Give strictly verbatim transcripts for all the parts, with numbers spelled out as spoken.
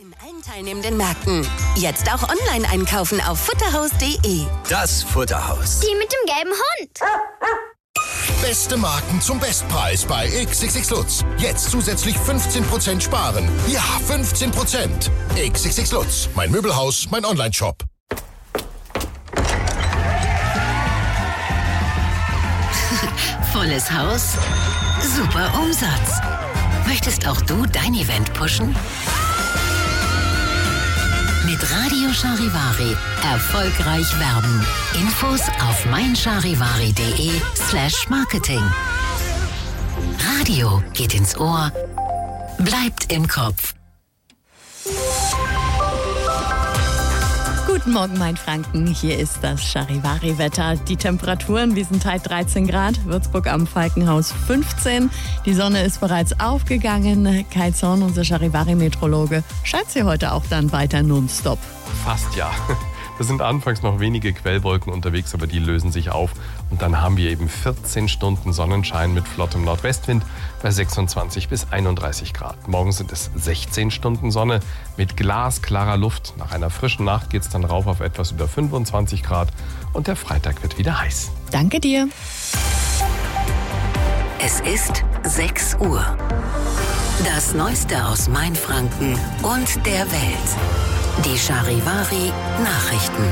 In allen teilnehmenden Märkten. Jetzt auch online einkaufen auf futterhaus punkt de. Das Futterhaus. Die mit dem gelben Hund. Beste Marken zum Bestpreis bei X X X Lutz. Jetzt zusätzlich fünfzehn Prozent sparen. Ja, fünfzehn Prozent. X X X Lutz. Mein Möbelhaus, mein Onlineshop. Volles Haus, super Umsatz. Möchtest auch du dein Event pushen? Mit Radio Charivari erfolgreich werben. Infos auf meincharivari.de slash marketing. Radio geht ins Ohr, bleibt im Kopf. Guten Morgen, mein Franken. Hier ist das Charivari-Wetter. Die Temperaturen, Wiesenthal dreizehn Grad, Würzburg am Falkenhaus fünfzehn. Die Sonne ist bereits aufgegangen. Kai Zorn, unser Charivari-Meteorologe, scheint sie heute auch dann weiter nonstop. Fast ja. Da sind anfangs noch wenige Quellwolken unterwegs, aber die lösen sich auf. Und dann haben wir eben vierzehn Stunden Sonnenschein mit flottem Nordwestwind bei sechsundzwanzig bis einunddreißig Grad. Morgen sind es sechzehn Stunden Sonne mit glasklarer Luft. Nach einer frischen Nacht geht es dann rauf auf etwas über fünfundzwanzig Grad und der Freitag wird wieder heiß. Danke dir. Es ist sechs Uhr. Das Neueste aus Mainfranken und der Welt. Die Charivari Nachrichten.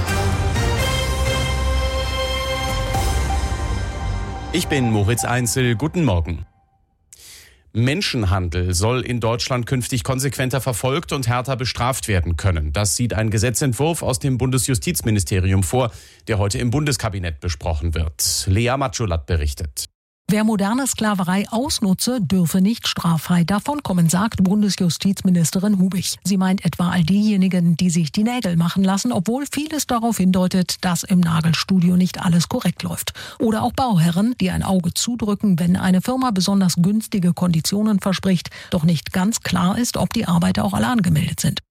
Ich bin Moritz Einzel. Guten Morgen. Menschenhandel soll in Deutschland künftig konsequenter verfolgt und härter bestraft werden können. Das sieht ein Gesetzentwurf aus dem Bundesjustizministerium vor, der heute im Bundeskabinett besprochen wird. Lea Matschulat berichtet. Wer moderne Sklaverei ausnutze, dürfe nicht straffrei davonkommen, sagt Bundesjustizministerin Hubich. Sie meint etwa all diejenigen, die sich die Nägel machen lassen, obwohl vieles darauf hindeutet, dass im Nagelstudio nicht alles korrekt läuft. Oder auch Bauherren, die ein Auge zudrücken, wenn eine Firma besonders günstige Konditionen verspricht, doch nicht ganz klar ist, ob die Arbeiter auch alle angemeldet sind.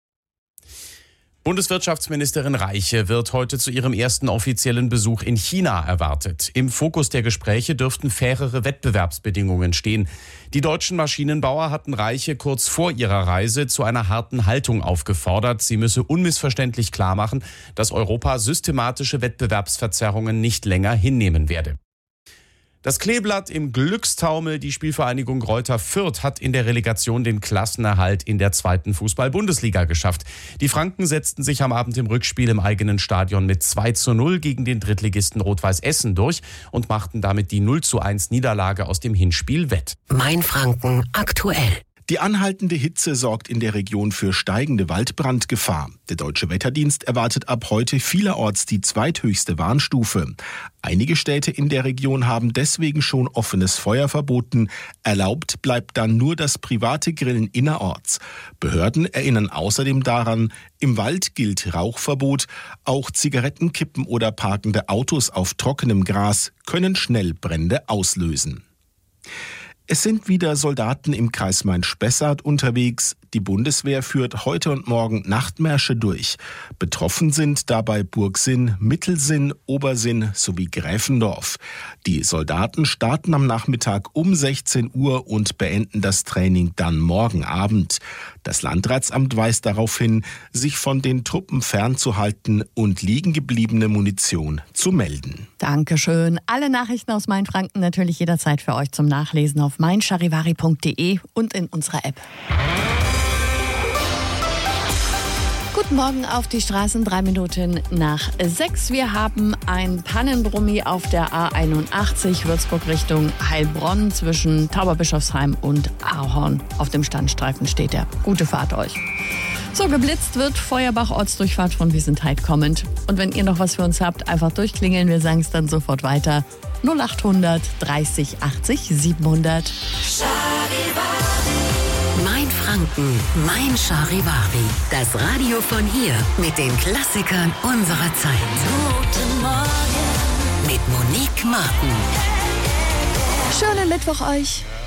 Bundeswirtschaftsministerin Reiche wird heute zu ihrem ersten offiziellen Besuch in China erwartet. Im Fokus der Gespräche dürften fairere Wettbewerbsbedingungen stehen. Die deutschen Maschinenbauer hatten Reiche kurz vor ihrer Reise zu einer harten Haltung aufgefordert. Sie müsse unmissverständlich klarmachen, dass Europa systematische Wettbewerbsverzerrungen nicht länger hinnehmen werde. Das Kleeblatt im Glückstaumel, die Spielvereinigung Greuther Fürth, hat in der Relegation den Klassenerhalt in der zweiten Fußball-Bundesliga geschafft. Die Franken setzten sich am Abend im Rückspiel im eigenen Stadion mit zwei zu null gegen den Drittligisten Rot-Weiß Essen durch und machten damit die null zu eins Niederlage aus dem Hinspiel wett. Mainfranken aktuell. Die anhaltende Hitze sorgt in der Region für steigende Waldbrandgefahr. Der Deutsche Wetterdienst erwartet ab heute vielerorts die zweithöchste Warnstufe. Einige Städte in der Region haben deswegen schon offenes Feuer verboten. Erlaubt bleibt dann nur das private Grillen innerorts. Behörden erinnern außerdem daran, im Wald gilt Rauchverbot. Auch Zigarettenkippen oder parkende Autos auf trockenem Gras können schnell Brände auslösen. Es sind wieder Soldaten im Kreis Main-Spessart unterwegs. Die Bundeswehr führt heute und morgen Nachtmärsche durch. Betroffen sind dabei Burgsinn, Mittelsinn, Obersinn sowie Gräfendorf. Die Soldaten starten am Nachmittag um sechzehn Uhr und beenden das Training dann morgen Abend. Das Landratsamt weist darauf hin, sich von den Truppen fernzuhalten und liegengebliebene Munition zu melden. Dankeschön. Alle Nachrichten aus Mainfranken natürlich jederzeit für euch zum Nachlesen auf meincharivari punkt de und in unserer App. Guten Morgen auf die Straßen, drei Minuten nach sechs. Wir haben ein Pannenbrummi auf der A einundachtzig, Würzburg Richtung Heilbronn zwischen Tauberbischofsheim und Ahorn. Auf dem Standstreifen steht er. Gute Fahrt euch. So, geblitzt wird Feuerbach, Ortsdurchfahrt von Wiesenthal kommend. Und wenn ihr noch was für uns habt, einfach durchklingeln. Wir sagen es dann sofort weiter. null achthundert dreißig achtzig siebenhundert. Mainfranken, mein Charivari. Das Radio von hier mit den Klassikern unserer Zeit. Guten Morgen mit Monique Martin. Schönen Mittwoch euch.